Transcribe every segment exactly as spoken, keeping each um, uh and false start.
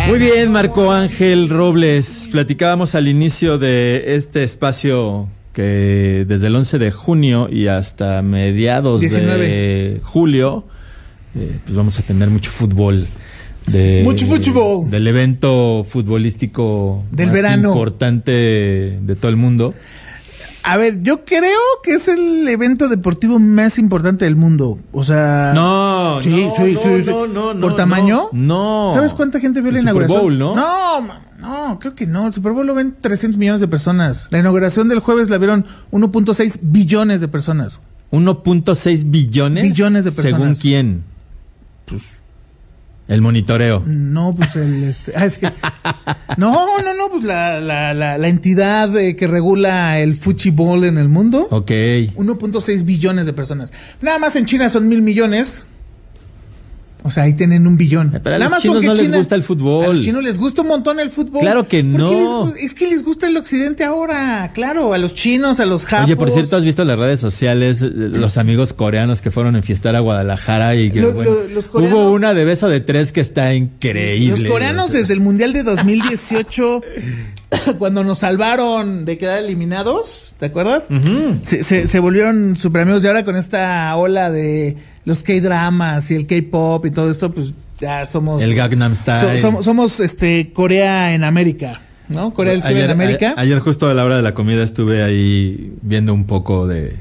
Muy bien, Marco Ángel Robles. Platicábamos al inicio de este espacio que desde el once de junio y hasta mediados diecinueve de julio, eh, pues vamos a tener mucho fútbol. De, mucho fútbol. Del evento futbolístico del más verano importante de todo el mundo. A ver, yo creo que es el evento deportivo más importante del mundo. O sea... No, sí, no, sí, no, sí, sí. no, no, no. ¿Por tamaño? No. ¿Sabes cuánta gente vio el la inauguración? Super Bowl, ¿no? No, no, creo que no. El Super Bowl lo ven trescientos millones de personas. La inauguración del jueves la vieron uno punto seis billones de personas. ¿uno punto seis billones? Billones de personas. ¿Según quién? Pues... el monitoreo. No, pues el... este ah, sí. No, no, no, pues la, la, la, la entidad eh, que regula el fútbol en el mundo. Ok. uno punto seis billones de personas. Nada más en China son mil millones. O sea, ahí tienen un billón. Pero a Nada los más chinos no China, les gusta el fútbol. A los chinos les gusta un montón el fútbol. Claro que no. Les, es que les gusta el occidente ahora. Claro, a los chinos, a los japoneses. Oye, por cierto, ¿has visto las redes sociales los amigos coreanos que fueron a enfiestar a Guadalajara? Y que, lo, bueno, lo, los coreanos, hubo una de beso de tres que está increíble. Sí, los coreanos, o sea, desde el Mundial de dos mil dieciocho, cuando nos salvaron de quedar eliminados, ¿te acuerdas? Uh-huh. se, se, se volvieron super amigos. Y ahora con esta ola de los K-dramas y el K-pop y todo esto, pues ya somos... el Gangnam Style. So, somos, somos este, Corea en América, ¿no? Corea del Sur en América. A, ayer justo a la hora de la comida estuve ahí viendo un poco de...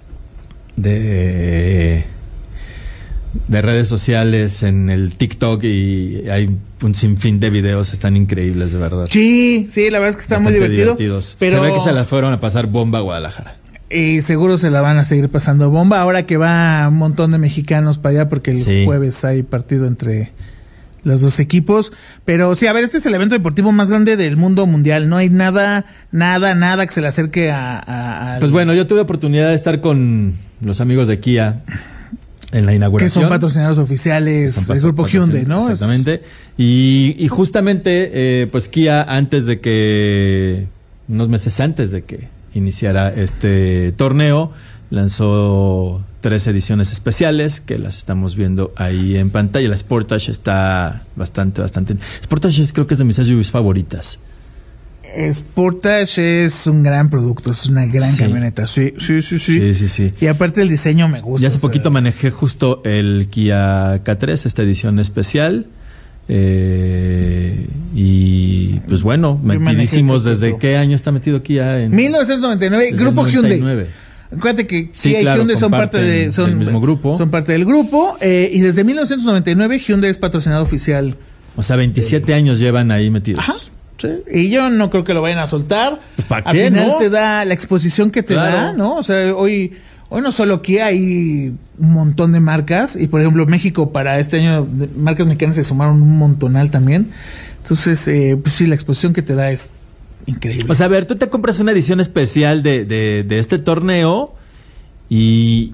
de... de redes sociales en el TikTok y hay un sinfín de videos, están increíbles, de verdad. Sí, sí, la verdad es que están muy divertido, divertidos. Pero... se ve que se las fueron a pasar bomba a Guadalajara. Y seguro se la van a seguir pasando bomba ahora que va un montón de mexicanos para allá porque el sí. jueves hay partido entre los dos equipos. Pero sí, a ver, este es el evento deportivo más grande del mundo mundial. No hay nada, nada, nada que se le acerque a... a, a pues bueno, yo tuve oportunidad de estar con los amigos de Kia en la inauguración. Que son patrocinadores oficiales son del grupo Hyundai, ¿no? Exactamente. Y, y justamente, eh, pues Kia, antes de que... unos meses antes de que iniciara este torneo, lanzó tres ediciones especiales que las estamos viendo ahí en pantalla. La Sportage está bastante, bastante... Sportage es, creo que es de mis S U Vs favoritas. Sportage es un gran producto, es una gran sí. camioneta. Sí, sí, sí, sí. Sí, sí, sí. Y aparte el diseño me gusta. Y hace o sea, poquito manejé justo el Kia K tres, esta edición especial. Eh, y pues bueno, metidísimos. ¿Desde qué año está metido Kia? En mil novecientos noventa y nueve, Grupo noventa y nueve. Hyundai. Acuérdate que sí, Kia claro, y Hyundai son parte de son, del mismo grupo. Son parte del grupo eh, y desde mil novecientos noventa y nueve Hyundai es patrocinador oficial. O sea, veintisiete de... años llevan ahí metidos. Ajá. Sí. Y yo no creo que lo vayan a soltar. Pues, ¿para Al qué, final no? te da la exposición que te claro. da, ¿no? O sea, hoy hoy no solo Kia, hay un montón de marcas y por ejemplo México para este año marcas mexicanas se sumaron un montonal también. Entonces, eh, pues sí, la exposición que te da es increíble. O sea, a ver, tú te compras una edición especial de, de, de este torneo y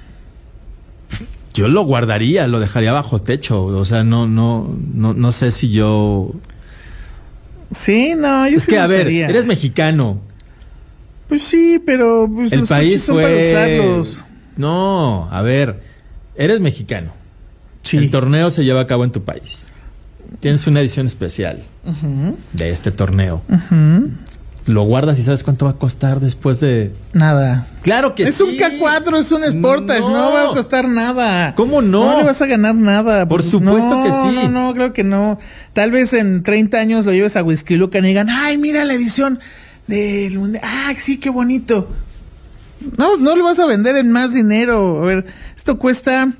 yo lo guardaría, lo dejaría bajo techo. O sea, no, no, no, no sé si yo... Sí, no, yo es sí que, a ver, usaría. Eres mexicano. Pues sí, pero pues, el los país son fue... para usarlos. No, a ver, eres mexicano. Sí. El torneo se lleva a cabo en tu país. Tienes una edición especial uh-huh. de este torneo. Uh-huh. Lo guardas y sabes cuánto va a costar después de... Nada. Claro que es sí. Es un K cuatro, es un Sportage, no. no va a costar nada. ¿Cómo no? No le vas a ganar nada. Por supuesto no, que sí. No, no, claro que no. Tal vez en treinta años lo lleves a Whisky Lucan y digan, ay, mira la edición del mundial. Ah, sí, qué bonito. No, no lo vas a vender en más dinero. A ver, esto cuesta...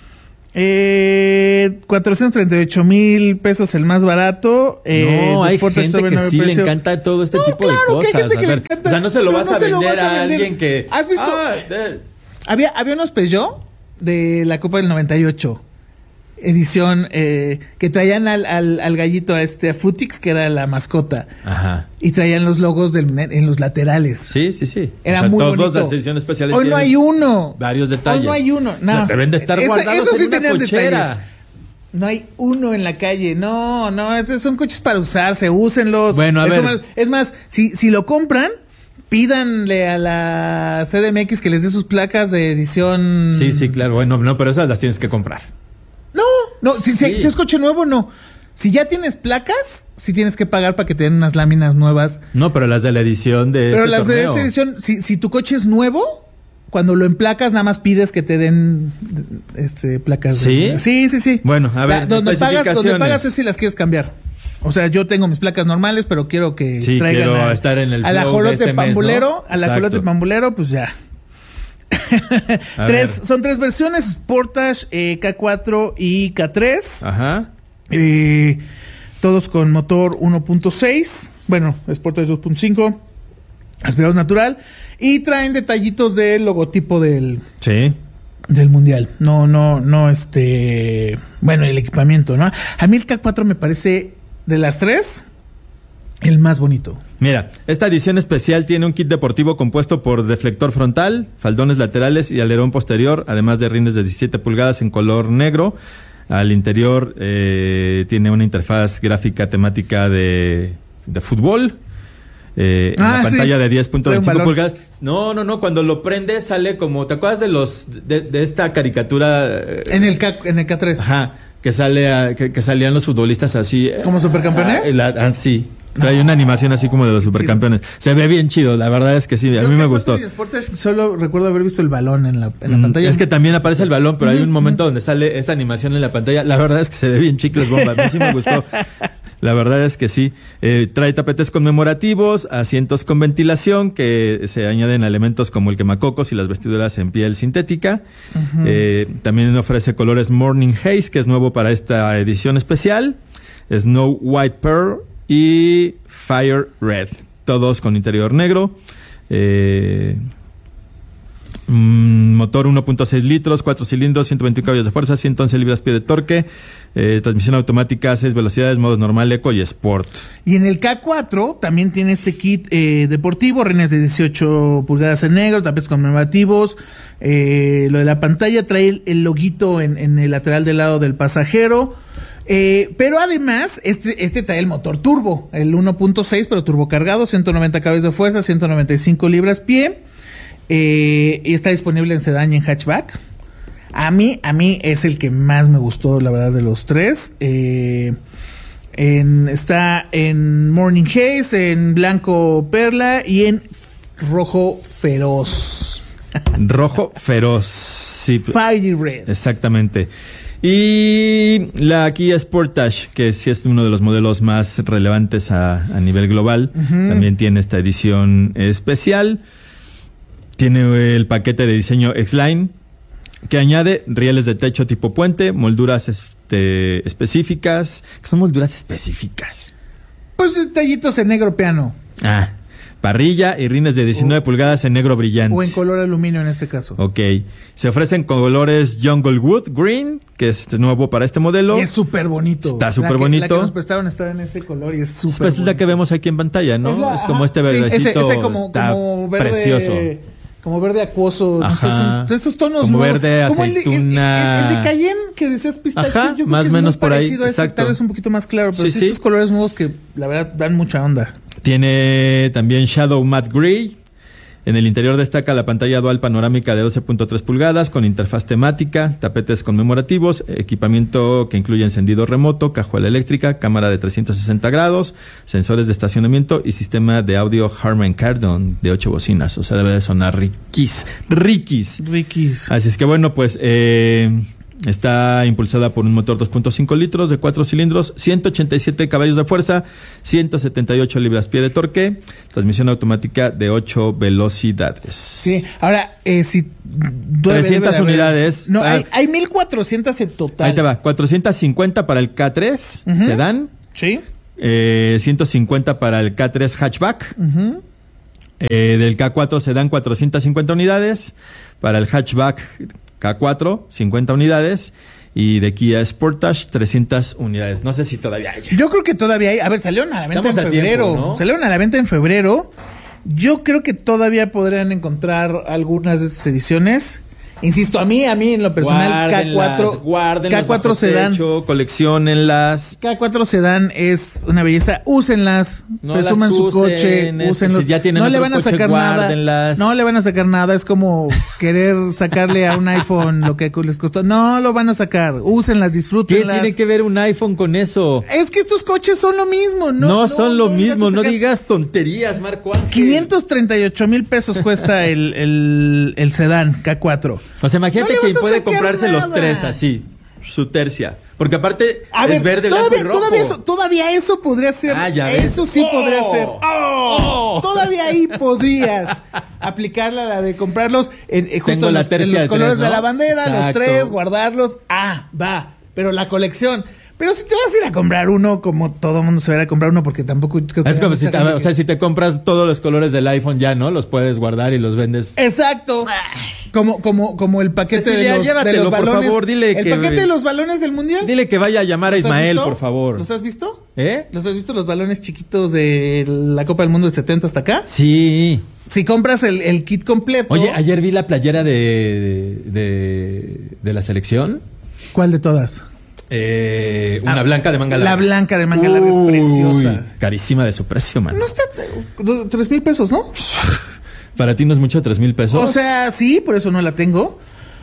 Eh, cuatrocientos treinta y ocho mil pesos el más barato. Eh, no, hay gente que sí precio. le encanta todo este no, tipo claro, de cosas. Que hay gente a que ver, le encanta, o sea, no se lo vas no a vender lo vas a, a vender. alguien que... ¿Has visto? Ah, de... había, había unos Peugeot de la Copa del noventa y ocho. Edición eh, que traían al, al, al gallito a este a Futix, que era la mascota. Ajá. Y traían los logos del, en los laterales. Sí, sí, sí. Era o sea, muy todos bonito. Las ediciones especiales Hoy no hay uno. Varios detalles. Hoy no hay uno. No. no deben de estar Esa, guardados eso sí en una cochera. Detalles. No hay uno en la calle. No, no, estos son coches para usarse. Úsenlos. Bueno, a Eso ver. Más, es más, si, si lo compran, pídanle a la C D M X que les dé sus placas de edición. Sí, sí, claro. Bueno, no, pero esas las tienes que comprar. No, no, sí. si, si, si es coche nuevo, no. Si ya tienes placas, sí tienes que pagar para que te den unas láminas nuevas. No, pero las de la edición de Pero este las torneo. de esta edición, si, si tu coche es nuevo, cuando lo emplacas, nada más pides que te den este placas. ¿Sí? De, sí, sí, sí. Bueno, a ver, La, donde, pagas, especificaciones. donde pagas es si las quieres cambiar. O sea, yo tengo mis placas normales, pero quiero que sí, traigan quiero a, estar en el al flow ajolote de este pambulero, mes, ¿no? al ajolote pambulero, pues ya. tres, son tres versiones, Sportage, eh, K cuatro y K tres. Ajá. Eh, todos con motor uno punto seis. Bueno, Sportage dos punto cinco. Aspirado natural. Y traen detallitos del logotipo del... Sí. Del mundial. No, no, no, este... Bueno, el equipamiento, ¿no? A mí el K cuatro me parece, de las tres, el más bonito. Mira, esta edición especial tiene un kit deportivo compuesto por deflector frontal, faldones laterales y alerón posterior, además de rines de diecisiete pulgadas en color negro. Al interior eh, tiene una interfaz gráfica temática de, de fútbol. Eh, ah, en la pantalla sí. de diez punto veinticinco pulgadas. No, no, no, cuando lo prendes sale como, ¿te acuerdas de los de, de esta caricatura? Eh, en el K, en el K tres. Ajá, que sale a, que, que salían los futbolistas así. ¿Como supercampeones? Ah, la, ah, sí. Trae no. una animación así como de los supercampeones. Sí. Se ve bien chido, la verdad es que sí, a Yo mí me gustó. Solo recuerdo haber visto el balón en la, en la mm, pantalla. Es que también aparece el balón, pero uh-huh, hay un momento uh-huh. donde sale esta animación en la pantalla. La verdad es que se ve bien chicles bomba. A mí sí me gustó. La verdad es que sí. Eh, trae tapetes conmemorativos, asientos con ventilación que se añaden a elementos como el quemacocos y las vestiduras en piel sintética. Uh-huh. Eh, también ofrece colores Morning Haze, que es nuevo para esta edición especial. Snow White Pearl y Fire Red, todos con interior negro. Eh, mm, motor uno punto seis litros, cuatro cilindros, ciento veintiún caballos de fuerza, ciento once libras-pie de torque, eh, transmisión automática, seis velocidades, modos normal, eco y sport. Y en el K cuatro también tiene este kit eh, deportivo, rines de dieciocho pulgadas en negro, tapetes conmemorativos. Eh, lo de la pantalla trae el, el loguito en, en el lateral del lado del pasajero. Eh, pero además, este, este trae el motor turbo, el uno punto seis, pero turbo cargado, ciento noventa caballos de fuerza, ciento noventa y cinco libras-pie. Eh, y está disponible en sedán y en hatchback. A mí, a mí es el que más me gustó, la verdad, de los tres. Eh, en, está en Morning Haze, en blanco perla y en rojo feroz. Rojo feroz, sí. Fiery Red. Exactamente. Y la Kia Sportage, que sí es uno de los modelos más relevantes a, a nivel global, uh-huh. también tiene esta edición especial. Tiene el paquete de diseño X-Line, que añade rieles de techo tipo puente, molduras este, específicas. ¿Qué son molduras específicas? Pues detallitos en negro piano. Ah, parrilla y rines de diecinueve o, pulgadas en negro brillante. O en color aluminio en este caso. Ok. Se ofrecen colores Jungle Wood Green, que es nuevo para este modelo. Y es súper bonito. Está súper bonito. La que nos prestaron estaba en ese color y es súper Pues es la que vemos aquí en pantalla, ¿no? Es, la, es como ajá, este verdecito. Sí, ese, ese como, está como verde, precioso. Como verde acuoso. No sé, son, esos tonos. Como no, verde, como aceituna. El de, el, el, el de Cayenne, que decías pistacho. Ajá, yo más o menos por ahí. Exacto. Este, tal vez un poquito más claro, pero sí, sí, sí. estos colores nuevos que la verdad dan mucha onda. Tiene también Shadow Matte Gray. En el interior destaca la pantalla dual panorámica de doce punto tres pulgadas con interfaz temática, tapetes conmemorativos, equipamiento que incluye encendido remoto, cajuela eléctrica, cámara de trescientos sesenta grados, sensores de estacionamiento y sistema de audio Harman Kardon de ocho bocinas. O sea, debe de sonar riquis, riquis. Riquis. Así es que bueno, pues eh, está impulsada por un motor dos punto cinco litros de cuatro cilindros, ciento ochenta y siete caballos de fuerza, ciento setenta y ocho libras-pie de torque, transmisión automática de ocho velocidades. Sí, ahora, eh, si... trescientas unidades. No, ah, hay, hay mil cuatrocientas en total. Ahí te va, cuatrocientas cincuenta para el K tres uh-huh. sedán. Sí. Eh, ciento cincuenta para el K tres hatchback. Uh-huh. Eh, del K cuatro sedán, cuatrocientas cincuenta unidades. Para el hatchback K cuatro, cincuenta unidades. Y de Kia Sportage, trescientas unidades. No sé si todavía hay. Yo creo que todavía hay. A ver, salieron a la venta Estamos en febrero. Tiempo, ¿no? Salieron a la venta en febrero. Yo creo que todavía podrían encontrar algunas de estas ediciones. Insisto, a mí, a mí en lo personal, K cuatro, K cuatro sedán, colecciónenlas. K cuatro sedán es una belleza, úsenlas, no presuman su coche, úsenlos. Si ya tienen no otro le van a coche, sacar guárdenlas. nada. No le van a sacar nada, es como querer sacarle a un iPhone lo que les costó. No lo van a sacar, úsenlas, disfrútenlas. ¿Qué tiene que ver un iPhone con eso? Es que estos coches son lo mismo, no, no, no son lo no mismo, no digas tonterías, Marco Ángel. quinientos treinta y ocho mil pesos cuesta el, el, el sedán K cuatro. O sea, imagínate no que puede comprarse nada. los tres así, su tercia. Porque aparte a es ver, verde, todavía, blanco y rojo. Todavía eso, todavía eso podría ser. Ah, ya eso ves. sí oh, podría ser. Oh, todavía ahí podrías aplicarla la de comprarlos en, en justo en los, en los de colores tres, ¿no? de la bandera, Exacto. los tres, guardarlos. Ah, va. Pero la colección. Pero si te vas a ir a comprar uno, como todo el mundo se va a ir a comprar uno, porque tampoco creo que es como si te, o que... sea, si te compras todos los colores del iPhone ya, ¿no? Los puedes guardar y los vendes. Exacto. Como, como, como el paquete Cecilia, de los, llévatelo, de los balones. por favor, dile el que... paquete de los balones del mundial. Dile que vaya a llamar a Ismael, por favor. ¿Los has visto? ¿Eh? ¿Los has visto los balones chiquitos de la Copa del Mundo del setenta hasta acá? Sí. Si compras el, el kit completo. Oye, ayer vi la playera de, de, de la selección. ¿Cuál de todas? Eh, una ah, blanca de manga larga. La blanca de manga larga es preciosa. Carísima de su precio, man. No está... Tres mil pesos, ¿no? Para ti no es mucho, tres mil pesos. O sea, sí, por eso no la tengo.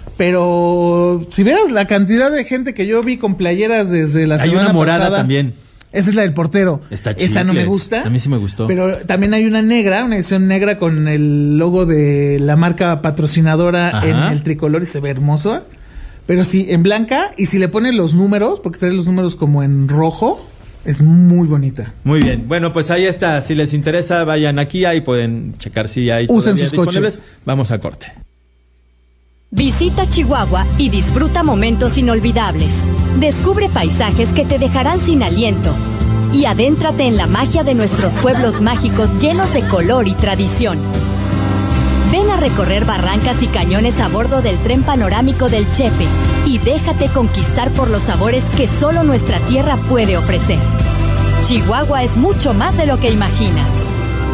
Pero si vieras la cantidad de gente que yo vi con playeras desde la Hay semana una morada pasada, también. Esa es la del portero. Está Esa no me gusta. A mí sí me gustó. Pero también hay una negra, una edición negra con el logo de la marca patrocinadora Ajá. en el tricolor y se ve hermoso. Pero sí, en blanca, y si le ponen los números, porque trae los números como en rojo, es muy bonita. Muy bien. Bueno, pues ahí está. Si les interesa, vayan aquí, ahí pueden checar si hay Usen sus disponibles. Coches. Vamos a corte. Visita Chihuahua y disfruta momentos inolvidables. Descubre paisajes que te dejarán sin aliento. Y adéntrate en la magia de nuestros pueblos mágicos llenos de color y tradición. Ven a recorrer barrancas y cañones a bordo del tren panorámico del Chepe y déjate conquistar por los sabores que solo nuestra tierra puede ofrecer. Chihuahua es mucho más de lo que imaginas.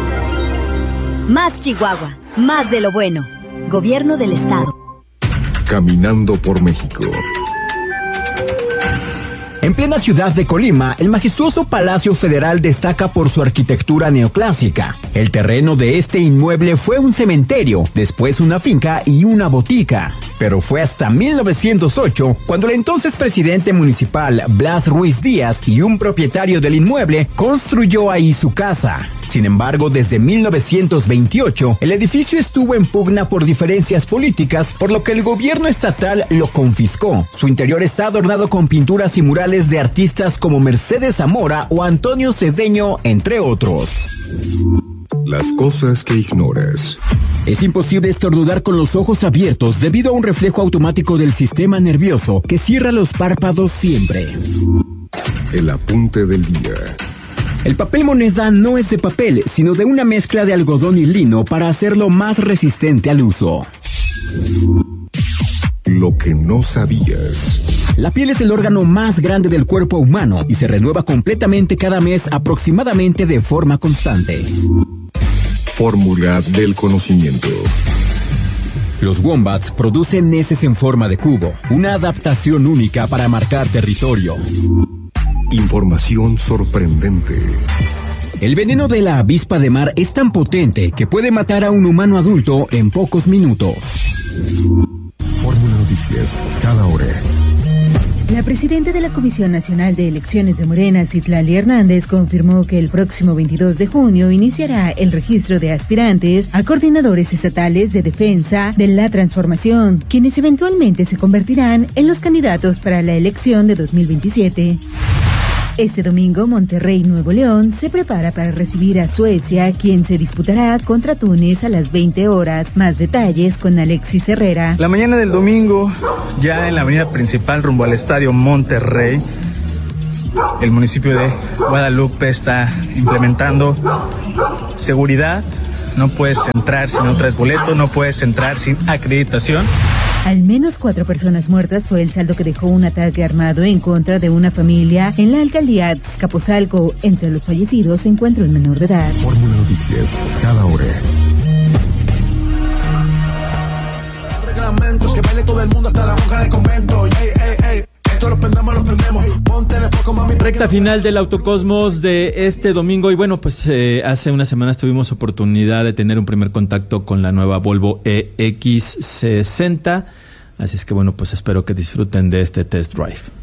Más Chihuahua, más de lo bueno. Gobierno del Estado. Caminando por México. En plena ciudad de Colima, el majestuoso Palacio Federal destaca por su arquitectura neoclásica. El terreno de este inmueble fue un cementerio, después una finca y una botica. Pero fue hasta mil novecientos ocho cuando el entonces presidente municipal Blas Ruiz Díaz y un propietario del inmueble construyó ahí su casa. Sin embargo, desde mil novecientos veintiocho, el edificio estuvo en pugna por diferencias políticas, por lo que el gobierno estatal lo confiscó. Su interior está adornado con pinturas y murales de artistas como Mercedes Zamora o Antonio Cedeño, entre otros. Las cosas que ignoras. Es imposible estornudar con los ojos abiertos debido a un reflejo automático del sistema nervioso que cierra los párpados siempre. El apunte del día. El papel moneda no es de papel, sino de una mezcla de algodón y lino para hacerlo más resistente al uso. Lo que no sabías. La piel es el órgano más grande del cuerpo humano y se renueva completamente cada mes aproximadamente de forma constante. Fórmula del conocimiento. Los wombats producen heces en forma de cubo, una adaptación única para marcar territorio. Información sorprendente. El veneno de la avispa de mar es tan potente que puede matar a un humano adulto en pocos minutos. Fórmula Noticias, cada hora. La presidenta de la Comisión Nacional de Elecciones de Morena, Citlali Hernández, confirmó que el próximo veintidós de junio iniciará el registro de aspirantes a coordinadores estatales de defensa de la transformación, quienes eventualmente se convertirán en los candidatos para la elección de dos mil veintisiete. Este domingo, Monterrey, Nuevo León, se prepara para recibir a Suecia, quien se disputará contra Túnez a las veinte horas. Más detalles con Alexis Herrera. La mañana del domingo, ya en la avenida principal rumbo al estadio Monterrey, el municipio de Guadalupe está implementando seguridad. No puedes entrar si no traes boleto, no puedes entrar sin acreditación. Al menos cuatro personas muertas fue el saldo que dejó un ataque armado en contra de una familia en la alcaldía Azcapotzalco. Entre los fallecidos se encuentra un menor de edad. Fórmula Noticias, cada hora. lamentos, que baile todo el mundo hasta la monja del convento. Ey, ey, ey. Esto lo prendemos, lo prendemos. Ponte en el poco, mami. Recta final del Autocosmos de este domingo. Y bueno, pues eh, hace unas semanas tuvimos oportunidad de tener un primer contacto con la nueva Volvo E X sesenta. Así es que bueno, pues espero que disfruten de este test drive.